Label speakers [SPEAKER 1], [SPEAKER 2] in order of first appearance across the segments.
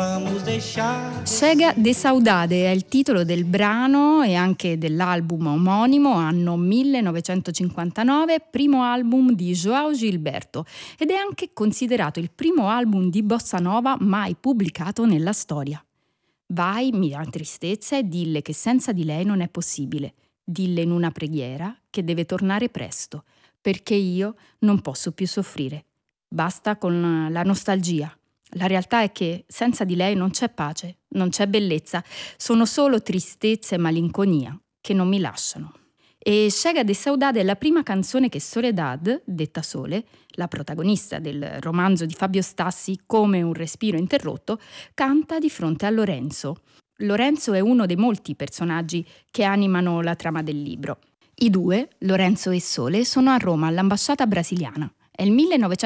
[SPEAKER 1] vamos deixar.
[SPEAKER 2] Chega de Saudade è il titolo del brano e anche dell'album omonimo, anno 1959, primo album di João Gilberto, ed è anche considerato il primo album di bossa nova mai pubblicato nella storia. Vai, mia tristezza, e dille che senza di lei non è possibile. Dille in una preghiera che deve tornare presto, perché io non posso più soffrire. Basta con la nostalgia. La realtà è che senza di lei non c'è pace, non c'è bellezza, sono solo tristezza e malinconia che non mi lasciano. E Chega de Saudade è la prima canzone che Soledad, detta Sole, la protagonista del romanzo di Fabio Stassi Come un respiro interrotto, canta di fronte a Lorenzo. Lorenzo è uno dei molti personaggi che animano la trama del libro. I due, Lorenzo e Sole, sono a Roma all'ambasciata brasiliana. È il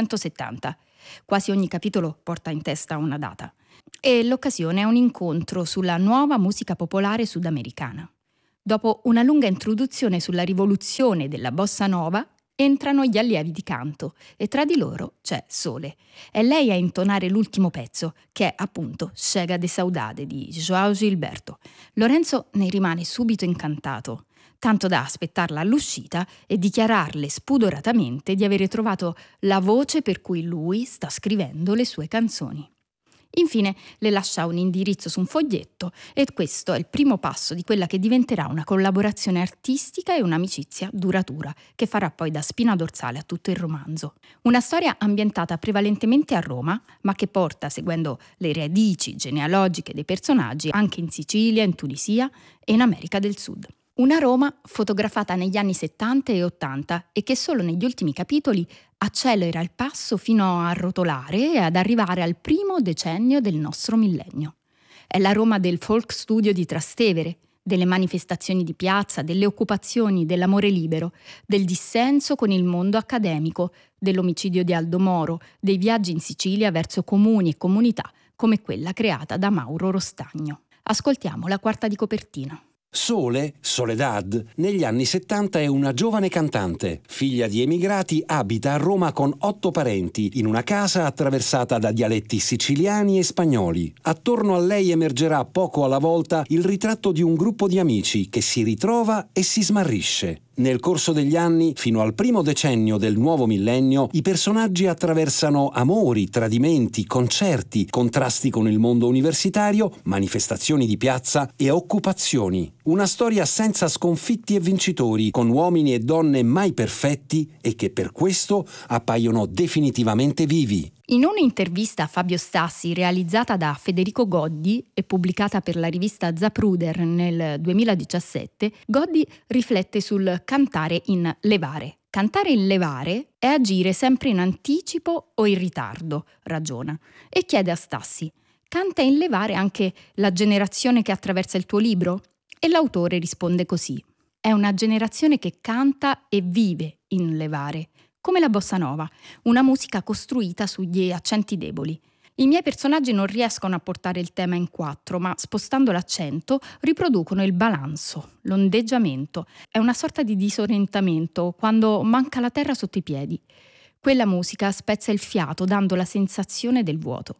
[SPEAKER 2] 1970. Quasi ogni capitolo porta in testa una data. E l'occasione è un incontro sulla nuova musica popolare sudamericana. Dopo una lunga introduzione sulla rivoluzione della bossa nova, entrano gli allievi di canto e tra di loro c'è Sole. È lei a intonare l'ultimo pezzo, che è appunto Chega de Saudade di João Gilberto. Lorenzo ne rimane subito incantato, tanto da aspettarla all'uscita e dichiararle spudoratamente di avere trovato la voce per cui lui sta scrivendo le sue canzoni. Infine le lascia un indirizzo su un foglietto e questo è il primo passo di quella che diventerà una collaborazione artistica e un'amicizia duratura, che farà poi da spina dorsale a tutto il romanzo. Una storia ambientata prevalentemente a Roma, ma che porta, seguendo le radici genealogiche dei personaggi, anche in Sicilia, in Tunisia e in America del Sud. Una Roma fotografata negli anni 70 e 80 e che solo negli ultimi capitoli accelera il passo fino a rotolare e ad arrivare al primo decennio del nostro millennio. È la Roma del folk studio di Trastevere, delle manifestazioni di piazza, delle occupazioni, dell'amore libero, del dissenso con il mondo accademico, dell'omicidio di Aldo Moro, dei viaggi in Sicilia verso comuni e comunità come quella creata da Mauro Rostagno. Ascoltiamo la quarta di copertina.
[SPEAKER 3] Sole, Soledad, negli anni 70 è una giovane cantante. Figlia di emigrati, abita a Roma con 8 parenti, in una casa attraversata da dialetti siciliani e spagnoli. Attorno a lei emergerà poco alla volta il ritratto di un gruppo di amici che si ritrova e si smarrisce. Nel corso degli anni, fino al primo decennio del nuovo millennio, i personaggi attraversano amori, tradimenti, concerti, contrasti con il mondo universitario, manifestazioni di piazza e occupazioni. Una storia senza sconfitti e vincitori, con uomini e donne mai perfetti e che per questo appaiono definitivamente vivi.
[SPEAKER 2] In un'intervista a Fabio Stassi realizzata da Federico Goddi e pubblicata per la rivista Zapruder nel 2017, Goddi riflette sul cantare in levare. Cantare in levare è agire sempre in anticipo o in ritardo, ragiona, e chiede a Stassi: canta in levare anche la generazione che attraversa il tuo libro? E l'autore risponde così: è una generazione che canta e vive in levare, come la bossa nova, una musica costruita sugli accenti deboli. I miei personaggi non riescono a portare il tema in 4, ma spostando l'accento riproducono il balanzo, l'ondeggiamento. È una sorta di disorientamento quando manca la terra sotto i piedi. Quella musica spezza il fiato dando la sensazione del vuoto.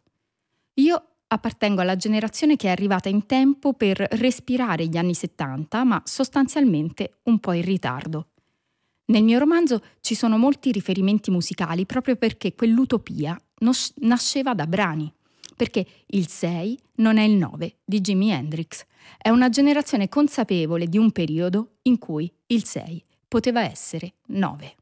[SPEAKER 2] Io appartengo alla generazione che è arrivata in tempo per respirare gli anni 70, ma sostanzialmente un po' in ritardo. Nel mio romanzo ci sono molti riferimenti musicali proprio perché quell'utopia nasceva da brani, perché il 6 non è il 9 di Jimi Hendrix. È una generazione consapevole di un periodo in cui il 6 poteva essere 9.